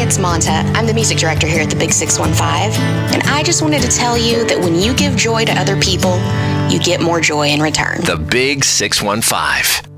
it's Monta. I'm the music director here at the Big 615, and I just wanted to tell you that when you give joy to other people, you get more joy in return. The Big 615.